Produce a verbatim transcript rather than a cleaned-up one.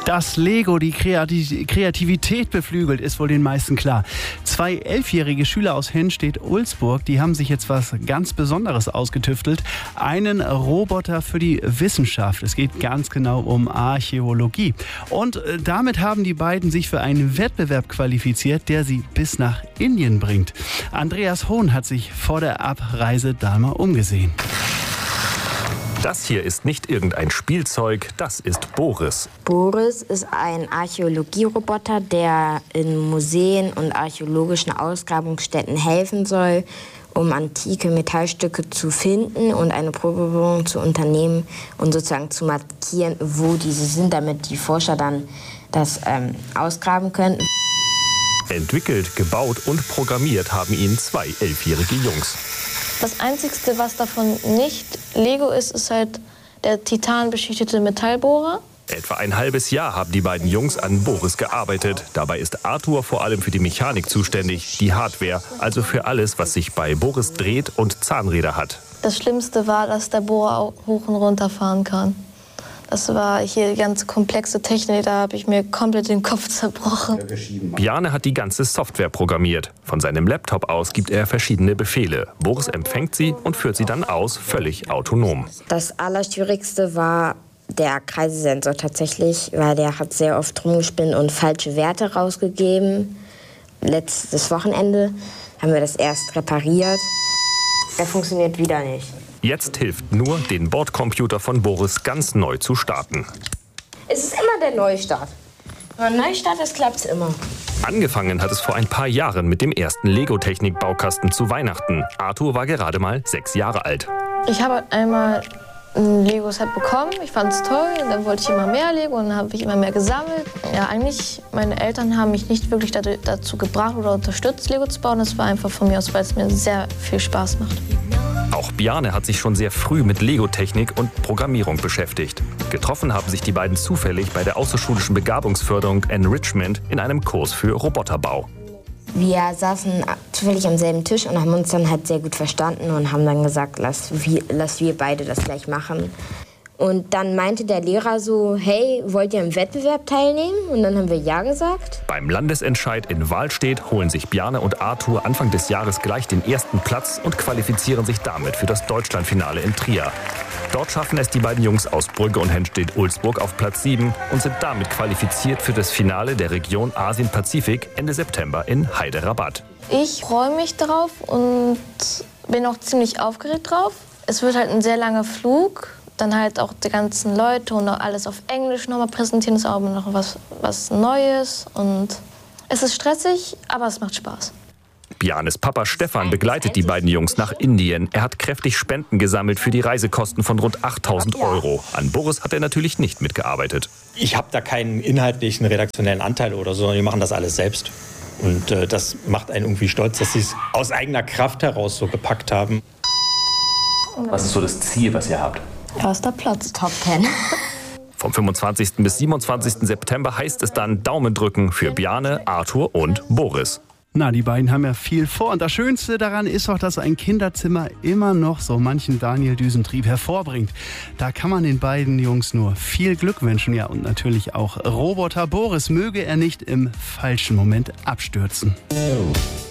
Dass Lego die Kreativität beflügelt, ist wohl den meisten klar. Zwei elfjährige Schüler aus Henstedt-Ulzburg, die haben sich jetzt was ganz Besonderes ausgetüftelt. Einen Roboter für die Wissenschaft. Es geht ganz genau um Archäologie. Und damit haben die beiden sich für einen Wettbewerb qualifiziert, der sie bis nach Indien bringt. Andreas Hohn hat sich vor der Abreise da mal umgesehen. Das hier ist nicht irgendein Spielzeug, das ist Boris. Boris ist ein Archäologieroboter, der in Museen und archäologischen Ausgrabungsstätten helfen soll, um antike Metallstücke zu finden und eine Probebohrung zu unternehmen und sozusagen zu markieren, wo diese sind, damit die Forscher dann das ähm, ausgraben können. Entwickelt, gebaut und programmiert haben ihn zwei elfjährige Jungs. Das Einzige, was davon nicht Lego ist, ist halt der titanbeschichtete Metallbohrer. Etwa ein halbes Jahr haben die beiden Jungs an Boris gearbeitet. Dabei ist Arthur vor allem für die Mechanik zuständig, die Hardware, also für alles, was sich bei Boris dreht und Zahnräder hat. Das Schlimmste war, dass der Bohrer auch hoch und runter fahren kann. Das war hier die ganze komplexe Technik, da habe ich mir komplett den Kopf zerbrochen. Bjarne hat die ganze Software programmiert. Von seinem Laptop aus gibt er verschiedene Befehle. Boris empfängt sie und führt sie dann aus, völlig autonom. Das Allerschwierigste war der Kreisesensor tatsächlich, weil der hat sehr oft rumgespinnt und falsche Werte rausgegeben. Letztes Wochenende haben wir das erst repariert. Er funktioniert wieder nicht. Jetzt hilft nur, den Bordcomputer von Boris ganz neu zu starten. Es ist immer der Neustart. Wenn man Neustart ist, klappt es immer. Angefangen hat es vor ein paar Jahren mit dem ersten Lego-Technik-Baukasten zu Weihnachten. Arthur war gerade mal sechs Jahre alt. Ich habe einmal ein Lego-Set bekommen, ich fand es toll. Und dann wollte ich immer mehr Lego und dann habe ich immer mehr gesammelt. Ja, eigentlich, meine Eltern haben mich nicht wirklich dazu gebracht oder unterstützt, Lego zu bauen. Das war einfach von mir aus, weil es mir sehr viel Spaß macht. Auch Bjarne hat sich schon sehr früh mit Lego-Technik und Programmierung beschäftigt. Getroffen haben sich die beiden zufällig bei der außerschulischen Begabungsförderung Enrichment in einem Kurs für Roboterbau. Wir saßen zufällig am selben Tisch und haben uns dann halt sehr gut verstanden und haben dann gesagt, lass wir, lass wir beide das gleich machen. Und dann meinte der Lehrer so, hey, wollt ihr im Wettbewerb teilnehmen? Und dann haben wir ja gesagt. Beim Landesentscheid in Wahlstedt holen sich Bjarne und Arthur Anfang des Jahres gleich den ersten Platz und qualifizieren sich damit für das Deutschlandfinale in Trier. Dort schaffen es die beiden Jungs aus Brügge und Henstedt-Ulzburg auf Platz sieben und sind damit qualifiziert für das Finale der Region Asien-Pazifik Ende September in Hyderabad. Ich freue mich drauf und bin auch ziemlich aufgeregt drauf. Es wird halt ein sehr langer Flug. Dann halt auch die ganzen Leute und auch alles auf Englisch nochmal präsentieren, ist auch noch was, was Neues. Und es ist stressig, aber es macht Spaß. Bjarnes Papa Stefan begleitet die beiden Jungs nach Indien. Er hat kräftig Spenden gesammelt für die Reisekosten von rund achttausend Euro. An Boris hat er natürlich nicht mitgearbeitet. Ich habe da keinen inhaltlichen, redaktionellen Anteil oder so. Die machen das alles selbst. Und äh, das macht einen irgendwie stolz, dass sie es aus eigener Kraft heraus so gepackt haben. Was ist so das Ziel, was ihr habt? Erster Platz. Top Ten. Vom fünfundzwanzigsten bis siebenundzwanzigsten September heißt es dann Daumen drücken für Bjarne, Arthur und Boris. Na, die beiden haben ja viel vor. Und das Schönste daran ist auch, dass ein Kinderzimmer immer noch so manchen Daniel Düsentrieb hervorbringt. Da kann man den beiden Jungs nur viel Glück wünschen. Ja, und natürlich auch Roboter Boris, möge er nicht im falschen Moment abstürzen.